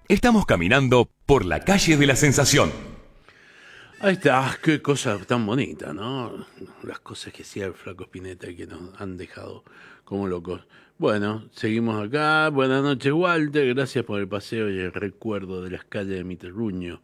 Estamos caminando por la calle de la Sensación. Ahí está, qué cosa tan bonita, ¿no? Las cosas que hacía el Flaco Spinetta y que nos han dejado como locos. Bueno, seguimos acá. Buenas noches, Walter. Gracias por el paseo y el recuerdo de las calles de mi terruño.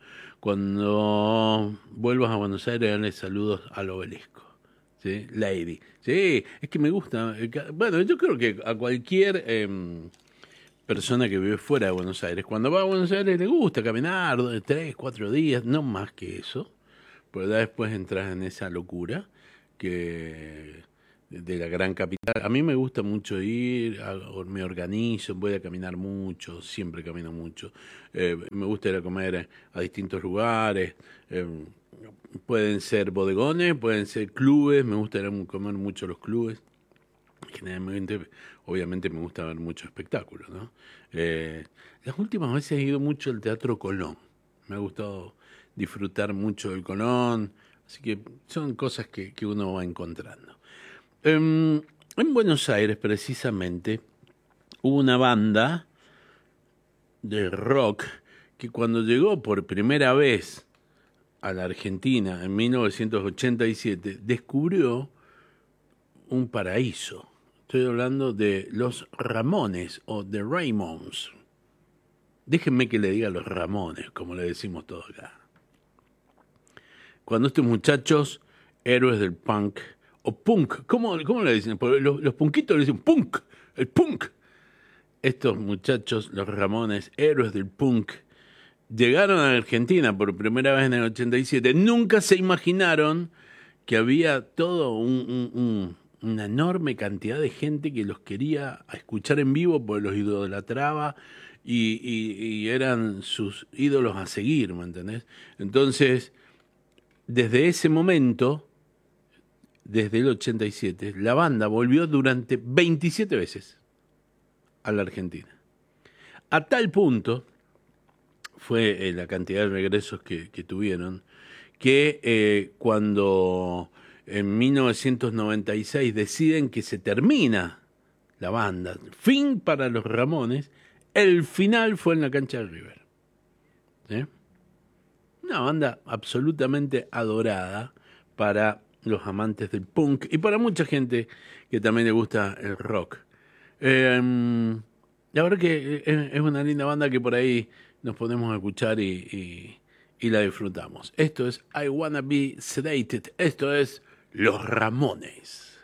Cuando vuelvas a Buenos Aires, dale saludos al obelisco. ¿Sí? Lady. Sí, es que me gusta. Bueno, yo creo que a cualquier persona que vive fuera de Buenos Aires, cuando va a Buenos Aires le gusta caminar 3, 4 días, no más que eso. Pero ya después entras en esa locura que de la gran capital. A mí me gusta mucho ir, me organizo, voy a caminar mucho, siempre camino mucho. Me gusta ir a comer a distintos lugares. eh, Pueden ser bodegones, pueden ser clubes, me gusta ir a comer mucho a los clubes. Generalmente, obviamente me gusta ver mucho espectáculo, ¿no? Las últimas veces he ido mucho al Teatro Colón. Me ha gustado disfrutar mucho del Colón, así que son cosas que uno va encontrando. En Buenos Aires, precisamente, hubo una banda de rock que cuando llegó por primera vez a la Argentina en 1987, descubrió un paraíso. Estoy hablando de los Ramones o The Raymonds. Déjenme que le diga los Ramones, como le decimos todos acá. Cuando estos muchachos, héroes del punk, o punk, ¿cómo le dicen? Porque los punkitos le dicen punk, el punk. Estos muchachos, los Ramones, héroes del punk, llegaron a Argentina por primera vez en el 87. Nunca se imaginaron que había todo una enorme cantidad de gente que los quería escuchar en vivo porque los idolatraba y eran sus ídolos a seguir, ¿me entendés? Entonces, desde ese momento, desde el 87, la banda volvió durante 27 veces a la Argentina. A tal punto fue la cantidad de regresos que tuvieron, que cuando en 1996 deciden que se termina la banda, fin para los Ramones, el final fue en la cancha de River. ¿Sí? Una banda absolutamente adorada para los amantes del punk y para mucha gente que también le gusta el rock. La verdad que es una linda banda que por ahí nos podemos escuchar y la disfrutamos. Esto es I Wanna Be Sedated. Esto es Los Ramones.